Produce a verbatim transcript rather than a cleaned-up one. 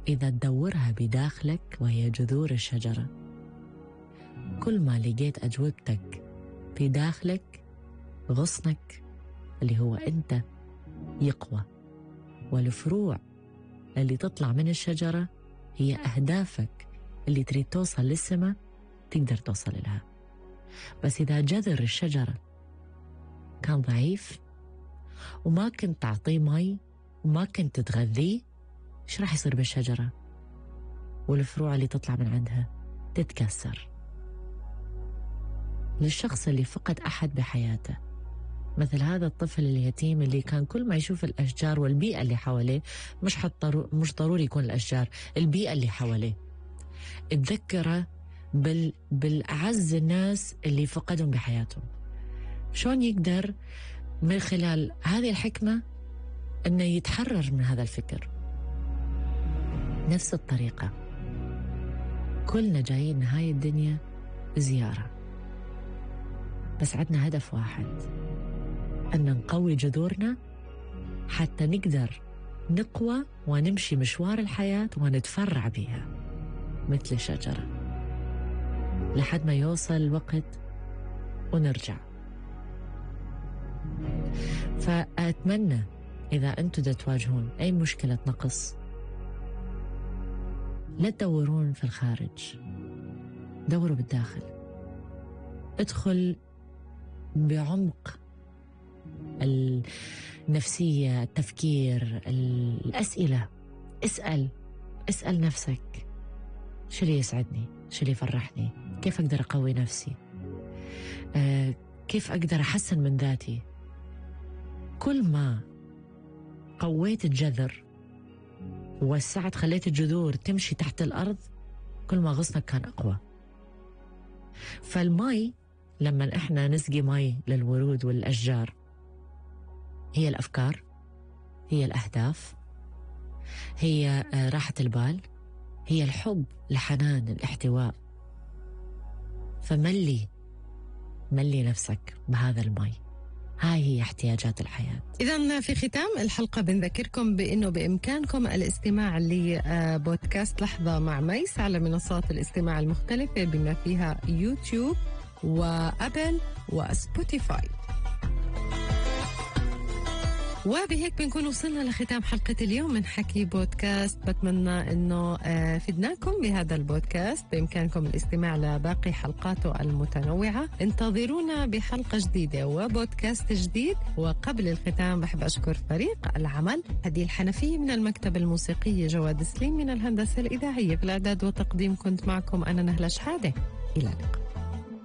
إذا تدورها بداخلك وهي جذور الشجرة، كل ما لقيت أجوبتك في داخلك غصنك اللي هو أنت يقوى، والفروع اللي تطلع من الشجرة هي أهدافك اللي تريد توصل للسماء تقدر توصل لها. بس إذا جذر الشجرة كان ضعيف وما كنت تعطيه مي وما كنت تغذيه، إيش راح يصير بالشجرة؟ والفروع اللي تطلع من عندها تتكسر. للشخص اللي فقد أحد بحياته، مثل هذا الطفل اليتيم اللي كان كل ما يشوف الأشجار والبيئة اللي حواليه، مش حط مش ضروري يكون الأشجار، البيئة اللي حواليه، اتذكره بال بالأعز الناس اللي فقدهم بحياتهم. شلون يقدر من خلال هذه الحكمة أنه يتحرر من هذا الفكر؟ نفس الطريقة كلنا جايين هاي الدنيا زيارة، بس عندنا هدف واحد، أن نقوي جذورنا حتى نقدر نقوى ونمشي مشوار الحياة ونتفرع بها مثل الشجرة لحد ما يوصل الوقت ونرجع. فأتمنى إذا أنتم دا تواجهون أي مشكلة نقص، لا تدورون في الخارج، دوروا بالداخل. ادخل بعمق النفسية، التفكير، الأسئلة. اسأل اسأل نفسك شو اللي يسعدني، شو اللي يفرحني، كيف أقدر أقوي نفسي، آه، كيف أقدر أحسن من ذاتي. كل ما قويت الجذر ووسعت خليت الجذور تمشي تحت الأرض، كل ما غصنك كان أقوى. فالماء لما إحنا نسقي ماء للورود والأشجار، هي الأفكار، هي الأهداف، هي راحة البال، هي الحب، الحنان، الاحتواء. فملي ملي نفسك بهذا الماء، هاي هي احتياجات الحياة. إذن في ختام الحلقة بنذكركم بأنه بإمكانكم الاستماع لبودكاست لحظة مع ميس على منصات الاستماع المختلفة بما فيها يوتيوب وأبل وسبوتيفاي. وبهيك بنكون وصلنا لختام حلقة اليوم من حكي بودكاست. بتمنى أنه فدناكم بهذا البودكاست. بإمكانكم الاستماع لباقي حلقاته المتنوعة. انتظرونا بحلقة جديدة وبودكاست جديد. وقبل الختام بحب أشكر فريق العمل، هدي الحنفية من المكتب الموسيقي، جواد سليم من الهندسة الإذاعية. في الإعداد والتقديم كنت معكم أنا نهلة شحادة. إلى اللقاء.